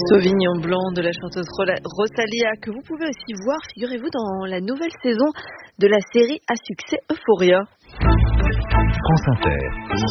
Sauvignon blanc de la chanteuse Rosalia, que vous pouvez aussi voir, figurez-vous, dans la nouvelle saison de la série à succès Euphoria. France Inter.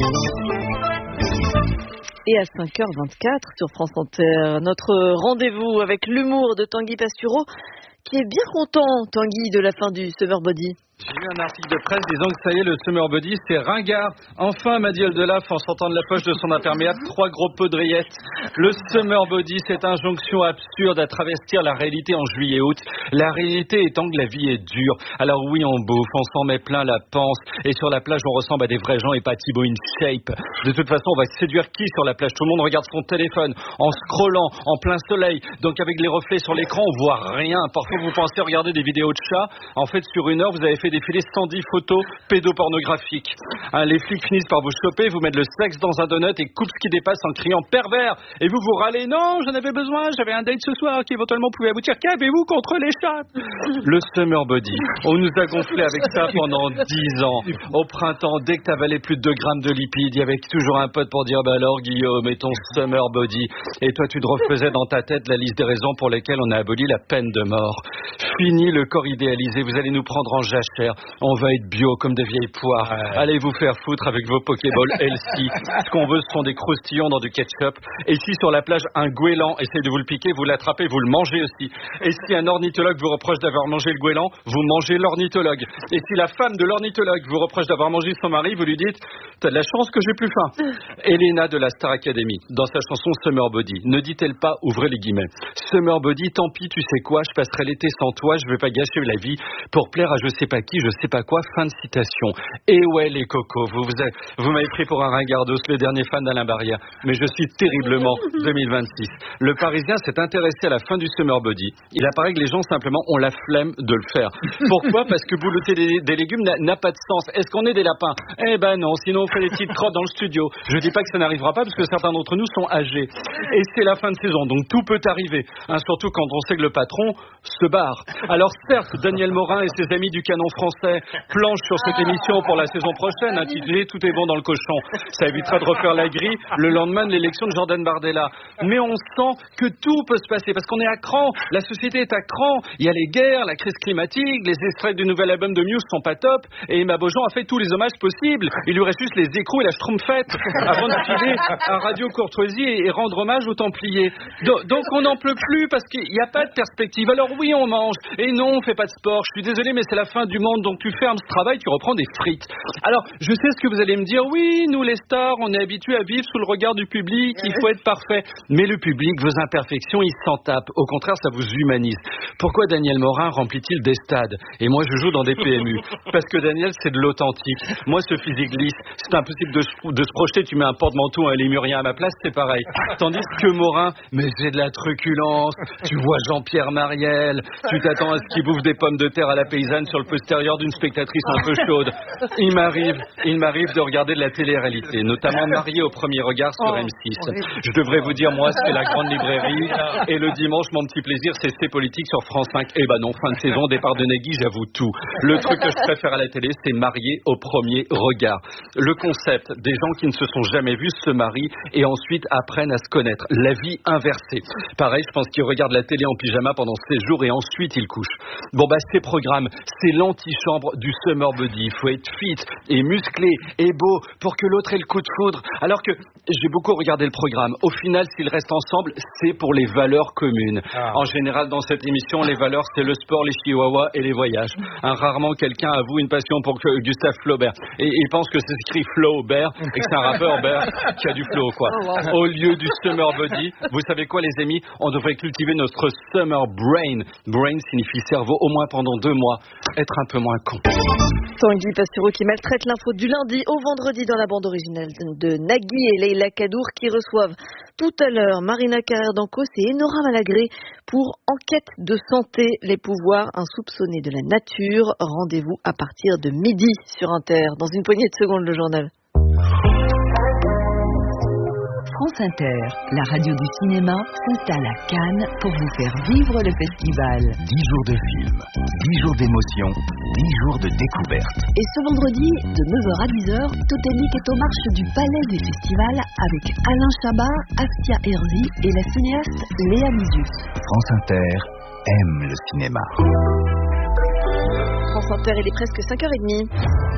Et à 5h24 sur France Inter, notre rendez-vous avec l'humour de Tanguy Pastureau, qui est bien content, Tanguy, de la fin du Summer Body. J'ai lu un article de presse disant que ça y est, le Summer Body, c'est ringard. Enfin, m'a dit Oldelaf en sortant de la poche de son imperméable 3 gros poudrillettes. Le Summer Body, cette injonction absurde à travestir la réalité en juillet-août. La réalité étant que la vie est dure. Alors oui, on bouffe, on s'en met plein la panse. Et sur la plage, on ressemble à des vrais gens et pas Thibaut in shape. De toute façon, on va séduire qui sur la plage? Tout le monde regarde son téléphone en scrollant, en plein soleil. Donc avec les reflets sur l'écran, on voit rien. Parfois, vous pensez regarder des vidéos de chats. En fait, sur 1 heure, vous avez fait défiler 110 photos pédopornographiques. Les flics finissent par vous choper, vous mettent le sexe dans un donut et coupent ce qui dépasse en criant pervers. Et vous vous râlez, non, j'en avais besoin, j'avais un date ce soir qui éventuellement pouvait aboutir. Qu'avez-vous contre les chats? Le Summer Body. On nous a gonflé avec ça pendant 10 ans. Au printemps, dès que t'avalais plus de 2 grammes de lipides, il y avait toujours un pote pour dire, bah alors Guillaume, et ton Summer Body. Et toi, tu te refaisais dans ta tête la liste des raisons pour lesquelles on a aboli la peine de mort. Fini le corps idéalisé, vous allez nous prendre en jachère. On va être bio comme des vieilles poires. Allez vous faire foutre avec vos Pokéballs healthy. Ce qu'on veut, ce sont des croustillons dans du ketchup. Et si sur la plage, un goéland essaie de vous le piquer, vous l'attrapez, vous le mangez aussi. Et si un ornithologue vous reproche d'avoir mangé le goéland, vous mangez l'ornithologue. Et si la femme de l'ornithologue vous reproche d'avoir mangé son mari, vous lui dites « T'as de la chance que j'ai plus faim ». Elena de la Star Academy, dans sa chanson Summer Body, ne dit-elle pas, ouvrez les guillemets, Summer Body, tant pis, tu sais quoi, je passerai l'été sans toi, je vais pas gâcher la vie pour plaire à je sais pas qui, je sais pas quoi, fin de citation. Et ouais les cocos, vous m'avez pris pour un ringardos, le dernier fan d'Alain Barrière, mais je suis terriblement 2026. Le Parisien s'est intéressé à la fin du Summer Body. Il apparaît que les gens simplement ont la flemme de le faire. Pourquoi? Parce que boulotter des légumes n'a pas de sens. Est-ce qu'on est des lapins? Eh ben non, sinon on fait des petites crottes dans le studio. Je dis pas que ça n'arrivera pas parce que certains d'entre nous sont âgés. Et c'est la fin de saison, donc tout peut arriver. Surtout quand on sait que le patron se barre. Alors certes, Daniel Morin et ses amis du canon français planchent sur cette émission pour la saison prochaine, intitulée Tout est bon dans le cochon. Ça évitera de refaire la grille le lendemain de l'élection de Jordan Bardella. Mais on sent que tout peut se passer parce qu'on est à cran. La société est à cran. Il y a les guerres, la crise climatique, les extraits du nouvel album de Muse sont pas top. Et Emma Beaujean a fait tous les hommages possibles. Il lui reste juste les écrous et la schtroumpfette avant de filer à Radio Courtoisie et rendre hommage aux Templiers. Donc on n'en peut plus parce qu'il n'y a pas de perspective. Alors oui, on mange. Et non, on fait pas de sport. Je suis désolé, mais c'est la fin du monde. Donc tu fermes ce travail, tu reprends des frites. Alors, je sais ce que vous allez me dire. Oui, nous les stars, on est habitués à vivre sous le regard du public. Il faut être parfait. Mais le public, vos imperfections, il s'en tape. Au contraire, ça vous humanise. Pourquoi Daniel Morin remplit-il des stades? Et moi, je joue dans des PMU. Parce que Daniel, c'est de l'authentique. Moi, ce physique lisse, c'est impossible de se projeter. Tu mets un porte-manteau, un lémurien à ma place, c'est pareil. Tandis que Morin, mais j'ai de la truculence. Tu vois Jean-Pierre Mariel. Tu t'attends à ce qu'il bouffe des pommes de terre à la paysanne sur le postérieur d'une spectatrice un peu chaude. Il m'arrive de regarder de la télé-réalité, notamment Marié au premier regard sur M6. Je devrais vous dire, moi, c'est la grande librairie. Et le dimanche, mon petit plaisir, c'est C'est politique sur France 5. Eh ben non, fin de saison, départ de Nagui, j'avoue tout. Le truc que je préfère à la télé, c'est Marié au premier regard. Le concept des gens qui ne se sont jamais vus se marient et ensuite apprennent à se connaître. La vie inversée. Pareil, je pense qu'ils regardent la télé en pyjama pendant 16 jours et ensuite ils couchent. Bon bah ces programmes, c'est l'antichambre du Summer Body. Il faut être fit et musclé et beau pour que l'autre ait le coup de foudre. Alors que j'ai beaucoup regardé le programme. Au final, s'ils restent ensemble, c'est pour les valeurs communes. En général, dans cette émission, les valeurs, c'est le sport, les chihuahuas et les voyages. Rarement quelqu'un avoue une passion pour Gustave Flaubert. Et il pense que c'est écrit Flaubert et que c'est un rappeur qui a du flow, quoi. Au lieu du Summer Body, vous savez quoi, les amis? On devrait cultiver notre Summer Brain. Brain signifie cerveau, au moins pendant 2 mois. Être un peu moins con. Tanguy Pastureau qui maltraite l'info du lundi au vendredi dans la bande originale de Nagui et Leila Kadour qui reçoivent tout à l'heure Marina Carrère-Dancos et Enora Malagré pour Enquête de santé, les pouvoirs insoupçonnés de la nature. Rendez-vous à partir de midi sur Inter. Dans une poignée de secondes, le journal. France Inter, la radio du cinéma, s'installe à Cannes pour vous faire vivre le festival. 10 jours de films, 10 jours d'émotion, 10 jours de découverte. Et ce vendredi, de 9h à 10h, Totemic est aux marches du Palais des Festivals avec Alain Chabat, Astia Herzi et la cinéaste Léa Mizus. France Inter aime le cinéma. France Inter, il est presque 5h30.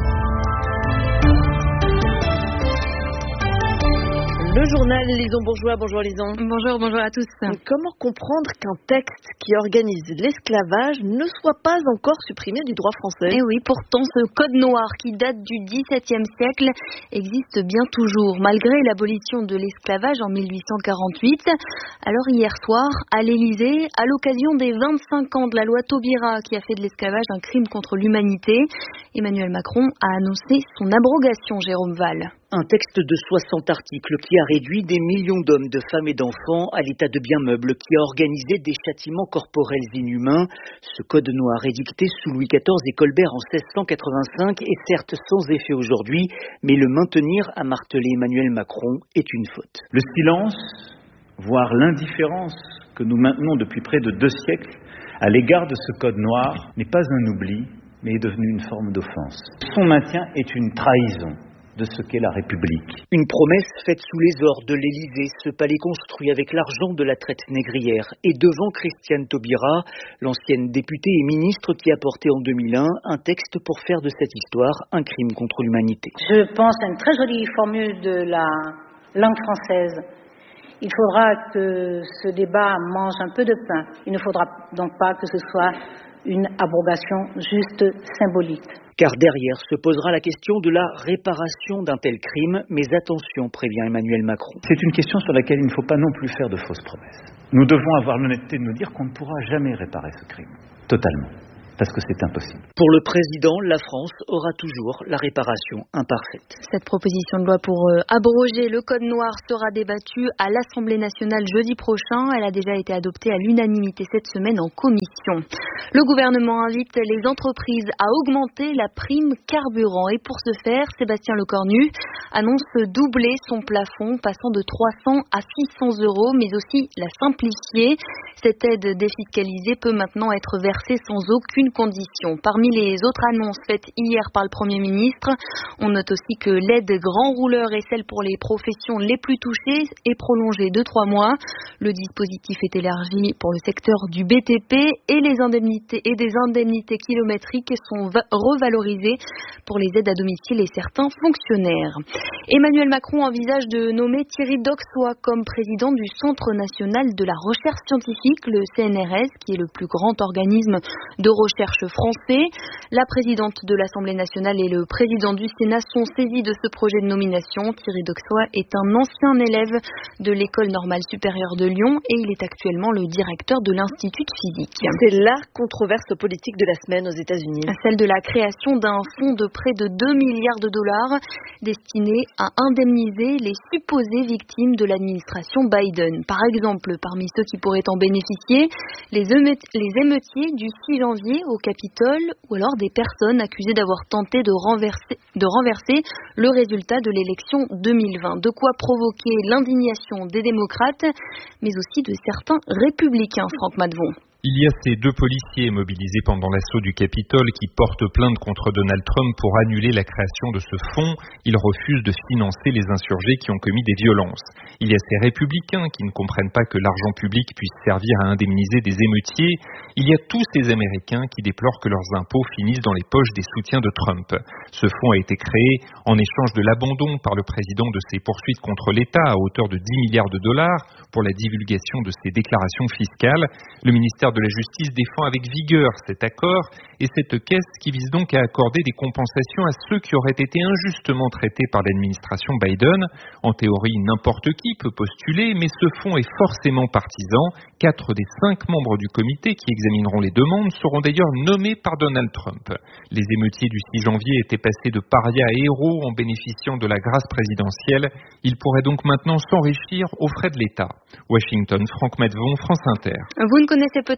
Le journal Lison Bourgeois. Bonjour Lison. Bonjour à tous. Comment comprendre qu'un texte qui organise l'esclavage ne soit pas encore supprimé du droit français ? Eh oui, pourtant ce code noir qui date du XVIIe siècle existe bien toujours, malgré l'abolition de l'esclavage en 1848. Alors hier soir, à l'Élysée, à l'occasion des 25 ans de la loi Taubira qui a fait de l'esclavage un crime contre l'humanité, Emmanuel Macron a annoncé son abrogation, Jérôme Val. Un texte de 60 articles qui a réduit des millions d'hommes, de femmes et d'enfants à l'état de biens meubles, qui a organisé des châtiments corporels inhumains. Ce code noir édicté sous Louis XIV et Colbert en 1685 est certes sans effet aujourd'hui, mais le maintenir, a martelé Emmanuel Macron, est une faute. Le silence, voire l'indifférence que nous maintenons depuis près de 2 siècles à l'égard de ce code noir n'est pas un oubli, mais est devenu une forme d'offense. Son maintien est une trahison de ce qu'est la République. Une promesse faite sous les ors de l'Élysée, ce palais construit avec l'argent de la traite négrière, et devant Christiane Taubira, l'ancienne députée et ministre qui a porté en 2001 un texte pour faire de cette histoire un crime contre l'humanité. Je pense à une très jolie formule de la langue française. Il faudra que ce débat mange un peu de pain. Il ne faudra donc pas que ce soit une abrogation juste symbolique. Car derrière se posera la question de la réparation d'un tel crime, mais attention, prévient Emmanuel Macron. C'est une question sur laquelle il ne faut pas non plus faire de fausses promesses. Nous devons avoir l'honnêteté de nous dire qu'on ne pourra jamais réparer ce crime, totalement, parce que c'est impossible. Pour le président, la France aura toujours la réparation imparfaite. Cette proposition de loi pour abroger le code noir sera débattue à l'Assemblée nationale jeudi prochain. Elle a déjà été adoptée à l'unanimité cette semaine en commission. Le gouvernement invite les entreprises à augmenter la prime carburant. Et pour ce faire, Sébastien Lecornu annonce doubler son plafond, passant de 300 à 600 euros, mais aussi la simplifier. Cette aide défiscalisée peut maintenant être versée sans aucune condition. Parmi les autres annonces faites hier par le Premier ministre, on note aussi que l'aide grand rouleur et celle pour les professions les plus touchées est prolongée de 3 mois. Le dispositif est élargi pour le secteur du BTP et les indemnités kilométriques sont revalorisées pour les aides à domicile et certains fonctionnaires. Emmanuel Macron envisage de nommer Thierry Doxois comme président du Centre national de la recherche scientifique, le CNRS, qui est le plus grand organisme de recherche français. La présidente de l'Assemblée nationale et le président du Sénat sont saisis de ce projet de nomination. Thierry Doxois est un ancien élève de l'École normale supérieure de Lyon et il est actuellement le directeur de l'Institut de physique. C'est la controverse politique de la semaine aux États-Unis. Celle de la création d'un fonds de près de 2 milliards de dollars destiné à indemniser les supposées victimes de l'administration Biden. Par exemple, parmi ceux qui pourraient en bénéficier, les émeutiers du 6 janvier au Capitole ou alors des personnes accusées d'avoir tenté de renverser le résultat de l'élection 2020. De quoi provoquer l'indignation des démocrates, mais aussi de certains républicains, Franck Madvon. Il y a ces 2 policiers mobilisés pendant l'assaut du Capitole qui portent plainte contre Donald Trump pour annuler la création de ce fonds. Ils refusent de financer les insurgés qui ont commis des violences. Il y a ces républicains qui ne comprennent pas que l'argent public puisse servir à indemniser des émeutiers. Il y a tous ces Américains qui déplorent que leurs impôts finissent dans les poches des soutiens de Trump. Ce fonds a été créé en échange de l'abandon par le président de ses poursuites contre l'État à hauteur de 10 milliards de dollars pour la divulgation de ses déclarations fiscales. Le ministère de la Justice défend avec vigueur cet accord et cette caisse qui vise donc à accorder des compensations à ceux qui auraient été injustement traités par l'administration Biden. En théorie, n'importe qui peut postuler, mais ce fonds est forcément partisan. 4 des 5 membres du comité qui examineront les demandes seront d'ailleurs nommés par Donald Trump. Les émeutiers du 6 janvier étaient passés de parias à héros en bénéficiant de la grâce présidentielle. Ils pourraient donc maintenant s'enrichir aux frais de l'État. Washington, Franck Madvon, France Inter. Vous ne connaissez peut-être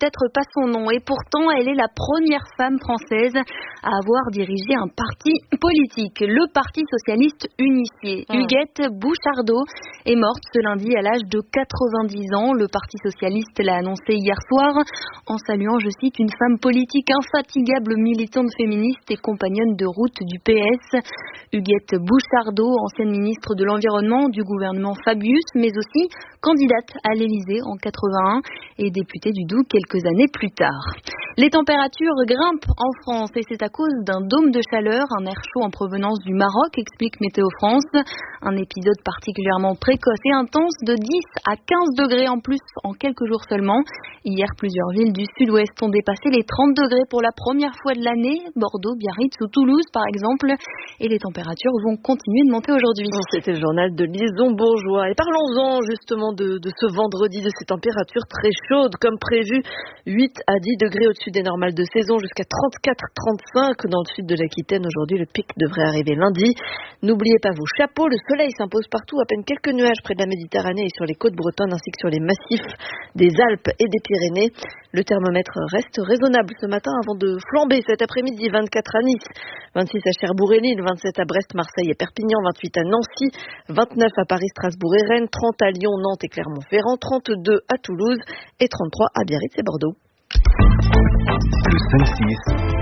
peut-être pas son nom et pourtant elle est la première femme française à avoir dirigé un parti politique, le Parti socialiste unifié. Huguette Bouchardot est morte ce lundi à l'âge de 90 ans. Le Parti socialiste l'a annoncé hier soir en saluant, je cite, une femme politique infatigable, militante féministe et compagnonne de route du PS. Huguette Bouchardot, ancienne ministre de l'Environnement du gouvernement Fabius, mais aussi candidate à l'Élysée en 81 et députée du Doubs quelques années plus tard. Les températures grimpent en France et c'est à cause d'un dôme de chaleur, un air chaud en provenance du Maroc, explique Météo France. Un épisode particulièrement précoce et intense de 10 à 15 degrés en plus en quelques jours seulement. Hier, plusieurs villes du sud-ouest ont dépassé les 30 degrés pour la première fois de l'année. Bordeaux, Biarritz ou Toulouse, par exemple. Et les températures vont continuer de monter aujourd'hui. C'était le journal de Lison Bourgeois. Et parlons-en justement de ce vendredi, de ces températures très chaudes comme prévu. 8 à 10 degrés au-dessus des normales de saison, jusqu'à 34-35 dans le sud de l'Aquitaine. Aujourd'hui, le pic devrait arriver lundi. N'oubliez pas vos chapeaux. Le soleil s'impose partout. À peine quelques nuages près de la Méditerranée et sur les côtes bretonnes ainsi que sur les massifs des Alpes et des Pyrénées. Le thermomètre reste raisonnable ce matin avant de flamber cet après-midi. 24 à Nice, 26 à Cherbourg et Lille, 27 à Brest, Marseille et Perpignan, 28 à Nancy, 29 à Paris, Strasbourg et Rennes, 30 à Lyon, Nantes et Clermont-Ferrand, 32 à Toulouse et 33 à Biarritz et Bordeaux. Le 5-6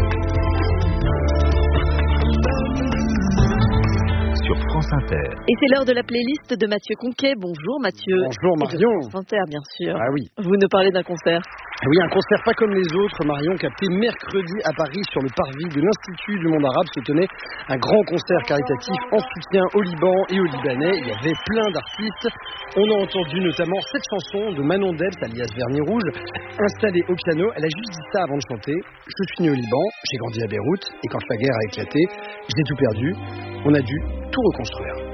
sur France Inter. Et c'est l'heure de la playlist de Mathieu Conquet. Bonjour Mathieu. Bonjour Marion. Et de France Inter, bien sûr. Ah oui. Vous nous parlez d'un concert. Oui, un concert pas comme les autres, Marion, capté mercredi à Paris sur le parvis de l'Institut du monde arabe se tenait un grand concert caritatif en soutien au Liban et aux Libanais. Il y avait plein d'artistes. On a entendu notamment cette chanson de Manon Debs, alias Vernis Rouge, installée au piano. Elle a juste dit ça avant de chanter. Je suis né au Liban, j'ai grandi à Beyrouth et quand la guerre a éclaté, j'ai tout perdu. On a dû tout reconstruire.